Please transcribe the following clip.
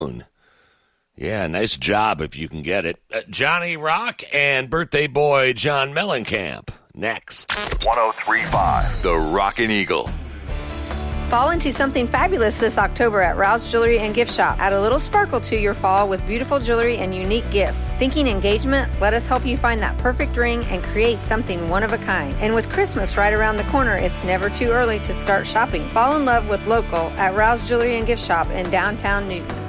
Yeah, nice job if you can get it. Johnny Rock and birthday boy John Mellencamp. Next. 103.5 The Rockin' Eagle. Fall into something fabulous this October at Rouse Jewelry and Gift Shop. Add a little sparkle to your fall with beautiful jewelry and unique gifts. Thinking engagement? Let us help you find that perfect ring and create something one of a kind. And with Christmas right around the corner, it's never too early to start shopping. Fall in love with local at Rouse Jewelry and Gift Shop in downtown Newton.